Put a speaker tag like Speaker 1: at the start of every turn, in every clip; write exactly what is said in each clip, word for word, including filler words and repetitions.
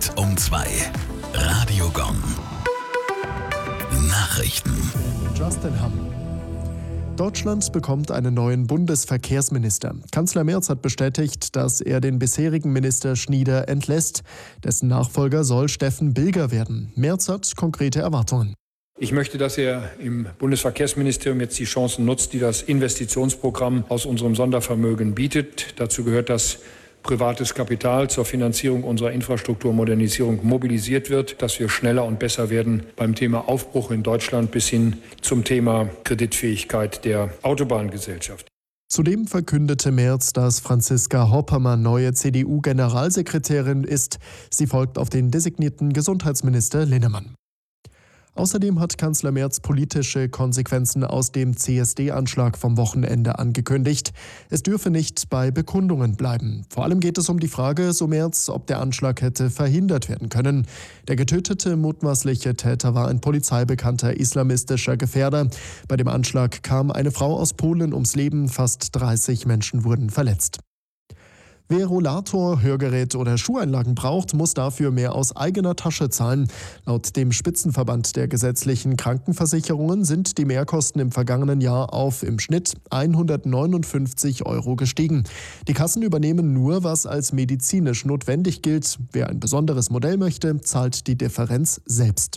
Speaker 1: Punkt um zwei. Radio Gong. Nachrichten.
Speaker 2: Justin Hamm. Deutschland bekommt einen neuen Bundesverkehrsminister. Kanzler Merz hat bestätigt, dass er den bisherigen Minister Schnieder entlässt. Dessen Nachfolger soll Steffen Bilger werden. Merz hat konkrete Erwartungen.
Speaker 3: Ich möchte, dass er im Bundesverkehrsministerium jetzt die Chancen nutzt, die das Investitionsprogramm aus unserem Sondervermögen bietet. Dazu gehört, dass privates Kapital zur Finanzierung unserer Infrastrukturmodernisierung mobilisiert wird, dass wir schneller und besser werden beim Thema Aufbruch in Deutschland bis hin zum Thema Kreditfähigkeit der Autobahngesellschaft.
Speaker 2: Zudem verkündete Merz, dass Franziska Hoppermann neue C D U-Generalsekretärin ist. Sie folgt auf den designierten Gesundheitsminister Linnemann. Außerdem hat Kanzler Merz politische Konsequenzen aus dem C S D-Anschlag vom Wochenende angekündigt. Es dürfe nicht bei Bekundungen bleiben. Vor allem geht es um die Frage, so Merz, ob der Anschlag hätte verhindert werden können. Der getötete mutmaßliche Täter war ein polizeibekannter islamistischer Gefährder. Bei dem Anschlag kam eine Frau aus Polen ums Leben, fast dreißig Menschen wurden verletzt. Wer Rollator, Hörgerät oder Schuheinlagen braucht, muss dafür mehr aus eigener Tasche zahlen. Laut dem Spitzenverband der gesetzlichen Krankenversicherungen sind die Mehrkosten im vergangenen Jahr auf im Schnitt hundertneunundfünfzig Euro gestiegen. Die Kassen übernehmen nur, was als medizinisch notwendig gilt. Wer ein besonderes Modell möchte, zahlt die Differenz selbst.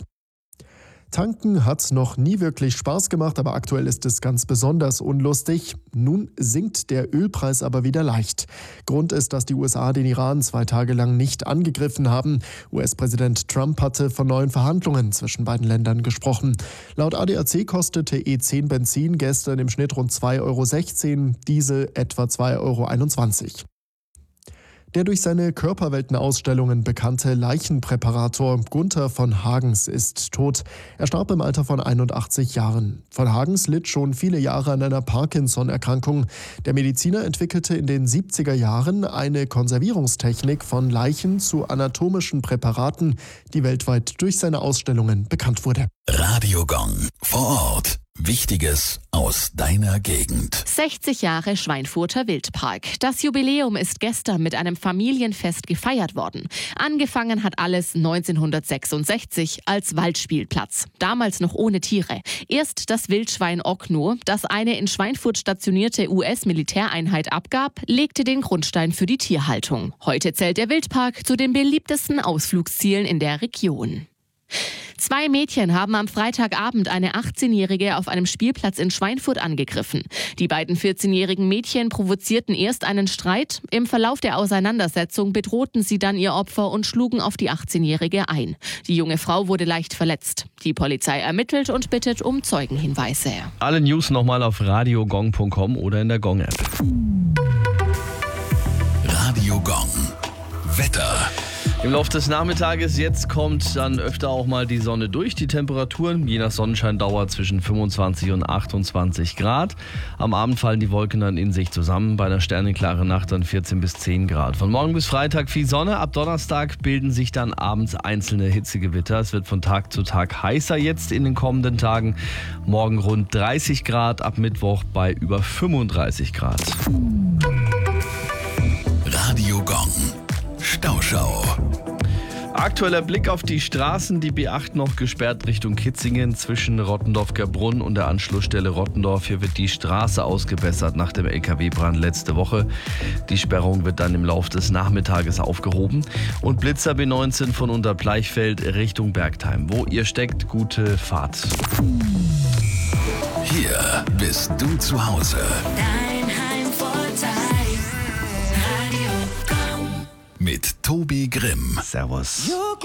Speaker 2: Tanken hat noch nie wirklich Spaß gemacht, aber aktuell ist es ganz besonders unlustig. Nun sinkt der Ölpreis aber wieder leicht. Grund ist, dass die U S A den Iran zwei Tage lang nicht angegriffen haben. U S-Präsident Trump hatte von neuen Verhandlungen zwischen beiden Ländern gesprochen. Laut A D A C kostete E zehn Benzin gestern im Schnitt rund zwei Euro sechzehn, Diesel etwa zwei Euro einundzwanzig. Der durch seine Körperweltenausstellungen bekannte Leichenpräparator Gunther von Hagens ist tot. Er starb im Alter von einundachtzig Jahren. Von Hagens litt schon viele Jahre an einer Parkinson-Erkrankung. Der Mediziner entwickelte in den siebziger Jahren eine Konservierungstechnik von Leichen zu anatomischen Präparaten, die weltweit durch seine Ausstellungen bekannt wurde.
Speaker 1: Radio Gong. Vor Ort. Wichtiges aus deiner Gegend.
Speaker 4: sechzig Jahre Schweinfurter Wildpark. Das Jubiläum ist gestern mit einem Familienfest gefeiert worden. Angefangen hat alles neunzehnhundertsechsundsechzig als Waldspielplatz. Damals noch ohne Tiere. Erst das Wildschwein Okno, das eine in Schweinfurt stationierte U S-Militäreinheit abgab, legte den Grundstein für die Tierhaltung. Heute zählt der Wildpark zu den beliebtesten Ausflugszielen in der Region. Zwei Mädchen haben am Freitagabend eine achtzehnjährige auf einem Spielplatz in Schweinfurt angegriffen. Die beiden vierzehnjährigen Mädchen provozierten erst einen Streit. Im Verlauf der Auseinandersetzung bedrohten sie dann ihr Opfer und schlugen auf die achtzehnjährige ein. Die junge Frau wurde leicht verletzt. Die Polizei ermittelt und bittet um Zeugenhinweise.
Speaker 5: Alle News nochmal auf radiogong punkt com oder in der Gong-App.
Speaker 1: Radio Gong. Wetter.
Speaker 5: Im Laufe des Nachmittages jetzt kommt dann öfter auch mal die Sonne durch. Die Temperaturen je nach Sonnenscheindauer zwischen fünfundzwanzig und achtundzwanzig Grad. Am Abend fallen die Wolken dann in sich zusammen. Bei einer sternenklaren Nacht dann vierzehn bis zehn Grad. Von morgen bis Freitag viel Sonne. Ab Donnerstag bilden sich dann abends einzelne Hitzegewitter. Es wird von Tag zu Tag heißer jetzt in den kommenden Tagen. Morgen rund dreißig Grad, ab Mittwoch bei über fünfunddreißig Grad.
Speaker 1: Radio Gong. Stauschau.
Speaker 5: Aktueller Blick auf die Straßen. Die B acht noch gesperrt Richtung Kitzingen zwischen Rottendorf-Gerbrunn und der Anschlussstelle Rottendorf. Hier wird die Straße ausgebessert nach dem L K W-Brand letzte Woche. Die Sperrung wird dann im Laufe des Nachmittages aufgehoben. Und Blitzer B neunzehn von Unterbleichfeld Richtung Bergheim. Wo ihr steckt, gute Fahrt.
Speaker 1: Hier bist du zu Hause.
Speaker 6: Dein Heimvorteil. Radio Gong.
Speaker 1: Mit Tobi Grimm.
Speaker 5: Servus.